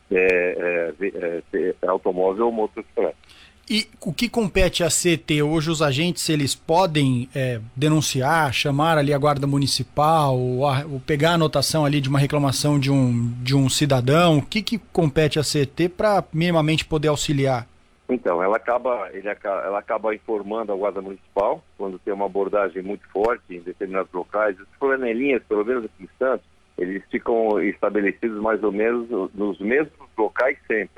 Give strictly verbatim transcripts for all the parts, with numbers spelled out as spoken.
é, é, é, é, automóvel ou motocicleta. E o que compete à C T hoje, os agentes, eles podem é, denunciar, chamar ali a guarda municipal, ou, a, ou pegar a anotação ali de uma reclamação de um, de um cidadão? O que, que compete à C T para minimamente poder auxiliar? Então, ela acaba, ele, ela acaba informando a guarda municipal quando tem uma abordagem muito forte em determinados locais. As flanelinhas, pelo menos aqui em Santos, eles ficam estabelecidos mais ou menos nos mesmos locais sempre.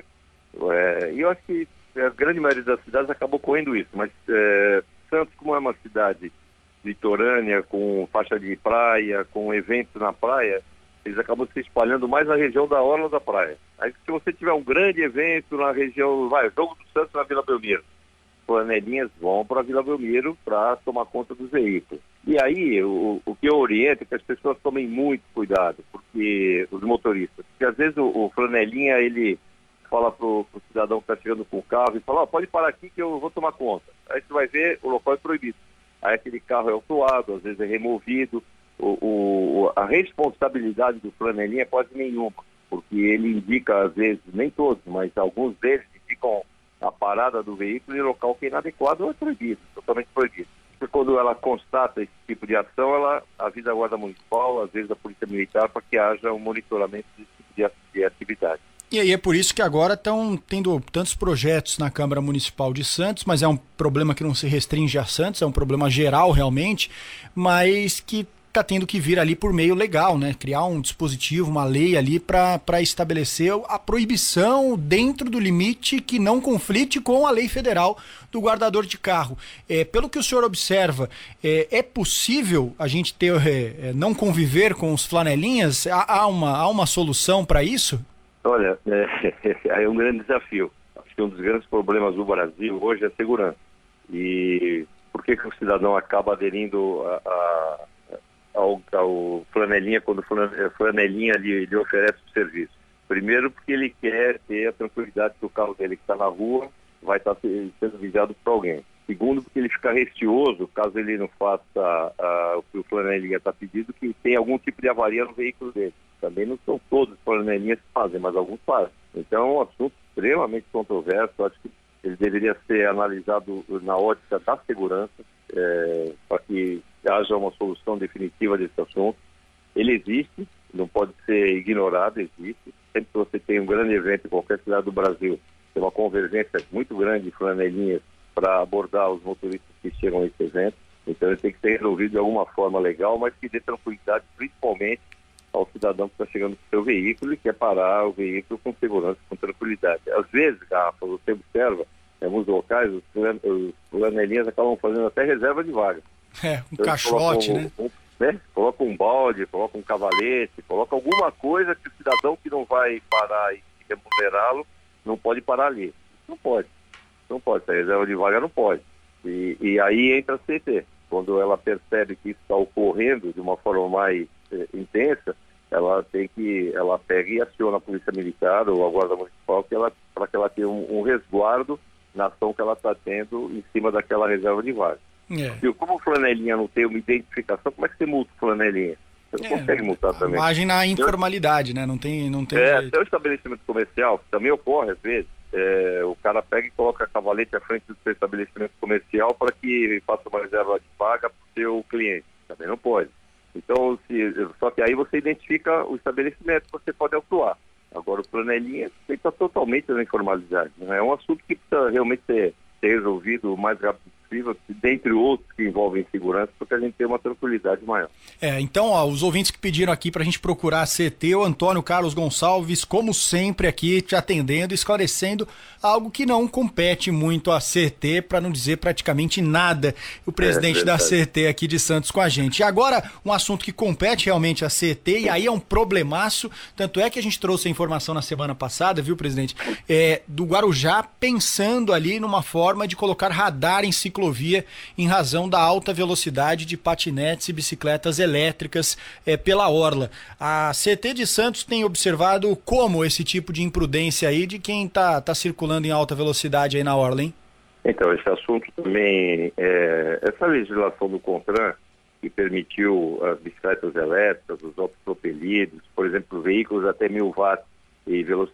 É, e eu acho que a grande maioria das cidades acabou correndo isso, mas é, Santos, como é uma cidade litorânea, com faixa de praia, com eventos na praia, eles acabam se espalhando mais na região da orla da praia. Aí se você tiver um grande evento na região, vai, Jogo do Santos na Vila Belmiro, flanelinhas vão para a Vila Belmiro para tomar conta dos veículos. E aí, o, o que eu oriento é que as pessoas tomem muito cuidado, porque os motoristas, porque às vezes o, o flanelinha, ele fala pro, pro cidadão que está chegando com o carro e fala, oh, pode parar aqui que eu vou tomar conta. Aí você vai ver, o local é proibido. Aí aquele carro é autuado, às vezes é removido. O, o, a responsabilidade do flanelinha é quase nenhuma, porque ele indica, às vezes, nem todos, mas alguns deles indicam a parada do veículo em local que é inadequado ou é proibido, totalmente proibido. Porque quando ela constata esse tipo de ação, ela avisa a guarda municipal, às vezes a polícia militar, para que haja um monitoramento desse tipo de atividade. E aí é por isso que agora estão tendo tantos projetos na Câmara Municipal de Santos, mas é um problema que não se restringe a Santos, é um problema geral realmente, mas que está tendo que vir ali por meio legal, né? Criar um dispositivo, uma lei ali para estabelecer a proibição dentro do limite que não conflite com a lei federal do guardador de carro. É, pelo que o senhor observa, é, é possível a gente ter, é, não conviver com os flanelinhas? Há, há, uma, há uma solução para isso? Olha, é, é um grande desafio. Acho que um dos grandes problemas do Brasil hoje é a segurança. E por que, que o cidadão acaba aderindo a, a, ao, ao flanelinha quando o flanelinha lhe, lhe oferece o serviço? Primeiro, porque ele quer ter a tranquilidade que o carro dele que está na rua vai estar sendo vigiado por alguém. Segundo, porque ele fica restioso, caso ele não faça a, o que o flanelinha está pedindo, que tem algum tipo de avaria no veículo dele. Também não são todos os flanelinhas que fazem, mas alguns fazem. Então é um assunto extremamente controverso. Acho que ele deveria ser analisado na ótica da segurança, é, para que haja uma solução definitiva desse assunto. Ele existe, não pode ser ignorado, existe. Sempre que você tem um grande evento em qualquer cidade do Brasil, tem uma convergência muito grande de flanelinhas para abordar os motoristas que chegam a esse evento. Então ele tem que ser resolvido de alguma forma legal, mas que dê tranquilidade principalmente ao cidadão que está chegando com o seu veículo e quer parar o veículo com segurança, com tranquilidade. Às vezes, Rafa, você observa, em alguns locais, os flanelinhas acabam fazendo até reserva de vaga. É, um então, caixote, um, né? Um, né? Coloca um balde, coloca um cavalete, coloca alguma coisa que o cidadão que não vai parar e remunerá-lo não pode parar ali. Não pode. Não pode. A reserva de vaga não pode. E, e aí entra a C T. Quando ela percebe que isso está ocorrendo de uma forma mais eh, intensa, ela tem que, ela pega e aciona a polícia militar ou a guarda municipal que ela, para que ela tenha um, um resguardo na ação que ela está tendo em cima daquela reserva de vaga. É. E como o flanelinha não tem uma identificação, como é que você multa o flanelinha? Você não é, consegue multar também. Imagem na informalidade, né? Não tem, não tem é, jeito. Até o estabelecimento comercial, que também ocorre às vezes, é, o cara pega e coloca a cavalete à frente do seu estabelecimento comercial para que faça uma reserva de vaga para o seu cliente. Também não pode. Então, se, só que aí você identifica o estabelecimento que você pode autuar. Agora, o flanelinha está totalmente na informalidade. Né? É um assunto que precisa realmente ser, ser resolvido o mais rápido possível, dentre outros que envolvem segurança, porque a gente tem uma tranquilidade maior. É, então, ó, os ouvintes que pediram aqui para a gente procurar a C T, o Antônio Carlos Gonçalves, como sempre, aqui te atendendo, esclarecendo algo que não compete muito à C T, para não dizer praticamente nada. O presidente é da C T aqui de Santos com a gente. E agora, um assunto que compete realmente à C T, e aí é um problemaço, tanto é que a gente trouxe a informação na semana passada, viu, presidente, é, do Guarujá pensando ali numa forma de colocar radar em ciclovia em razão da alta velocidade de patinetes e bicicletas elétricas é, pela orla. A C T de Santos tem observado como esse tipo de imprudência aí de quem está tá circulando em alta velocidade aí na orla, hein? Então, esse assunto também, é, essa legislação do CONTRAN, que permitiu as bicicletas elétricas, os autopropelidos, por exemplo, veículos até mil watts e velocidade